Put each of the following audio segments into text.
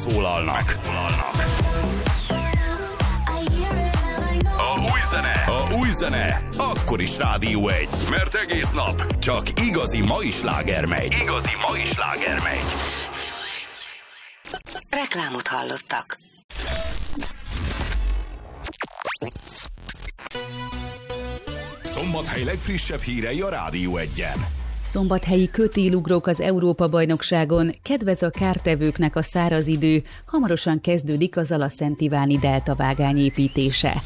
megszólalnak. A új zene akkor is Rádió 1, mert egész nap csak igazi mai sláger megy. Reklámot hallottak. Szombathely legfrissebb hírei a Rádió 1-en. Szombathelyi kötélugrók az Európa-bajnokságon, kedvez a kártevőknek a száraz idő, hamarosan kezdődik az Alaszent-Iváni deltavágány építése.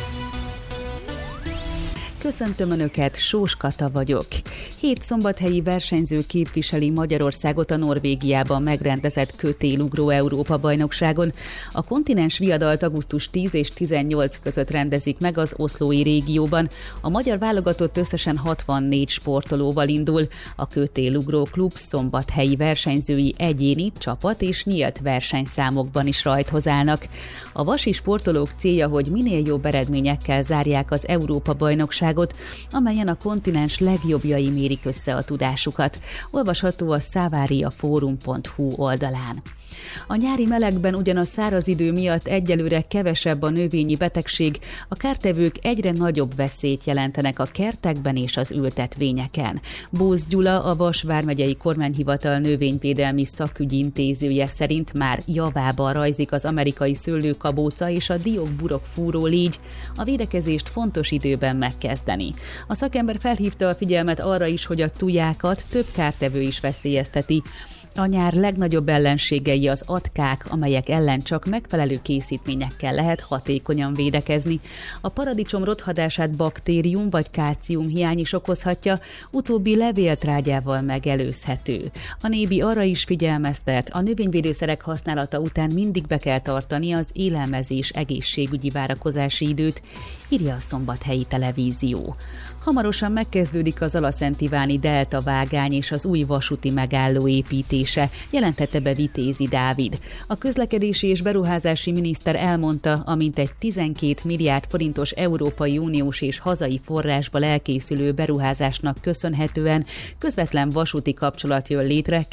Köszöntöm Önöket, Sós Kata vagyok. 7 szombathelyi versenyző képviseli Magyarországot a Norvégiában megrendezett kötélugró Európa-bajnokságon. A kontinens viadalt augusztus 10 és 18 között rendezik meg az oszlói régióban. A magyar válogatott összesen 64 sportolóval indul. A kötélugró klub szombathelyi versenyzői egyéni, csapat és nyílt versenyszámokban is rajthoz állnak. A vasi sportolók célja, hogy minél jobb eredményekkel zárják az Európa-bajnokságot, amelyen a kontinens legjobbjai mérik össze a tudásukat. Olvasható a savariaforum.hu oldalán. A nyári melegben ugyan a száraz idő miatt egyelőre kevesebb a növényi betegség, a kártevők egyre nagyobb veszélyt jelentenek a kertekben és az ültetvényeken. Bósz Gyula, a Vas vármegyei kormányhivatal növényvédelmi szakügyintézője szerint már javában rajzik az amerikai szőlőkabóca és a diókburok fúró légy. A védekezést fontos időben megkezdeni. A szakember felhívta a figyelmet arra is, hogy a tujákat több kártevő is veszélyezteti. A nyár legnagyobb ellenségei az atkák, amelyek ellen csak megfelelő készítményekkel lehet hatékonyan védekezni. A paradicsom rothadását baktérium vagy kálcium hiány is okozhatja, utóbbi levéltrágyával megelőzhető. A Nébi arra is figyelmeztet, a növényvédőszerek használata után mindig be kell tartani az élelmezés egészségügyi várakozási időt, írja a Szombathelyi Televízió. Hamarosan megkezdődik az Alaszent-Iváni deltavágány és az új vasúti megálló építése, jelentette be Vitézi Dávid. A közlekedési és beruházási miniszter elmondta, amint egy 12 milliárd forintos Európai Uniós és hazai forrásból elkészülő beruházásnak köszönhetően közvetlen vasúti kapcsolat jön létre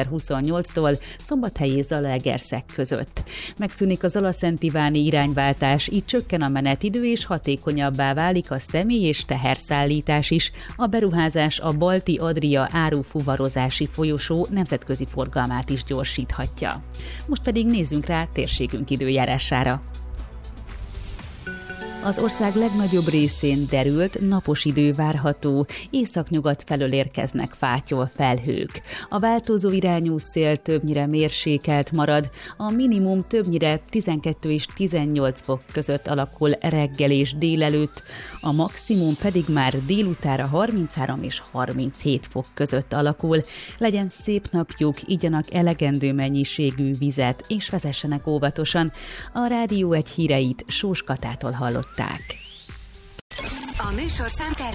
2028-tól Szombathely és Zalaegerszeg között. Megszűnik az Alaszent-Iváni irányváltás, így csökken a menetidő és hatékonyabbá válik a személy- és teherszállítás is. A beruházás a Balti-Adria árufuvarozási folyosó nemzetközi forgalmát is gyorsíthatja. Most pedig nézzünk rá térségünk időjárására. Az ország legnagyobb részén derült, napos idő várható, északnyugat felől érkeznek fátyol felhők. A változó irányú szél többnyire mérsékelt marad, a minimum többnyire 12 és 18 fok között alakul reggel és délelőtt, a maximum pedig már délutára 33 és 37 fok között alakul. Legyen szép napjuk, igyanak elegendő mennyiségű vizet és vezessenek óvatosan. A Rádió 1 híreit Sós Katától hallották. A műsorszám termék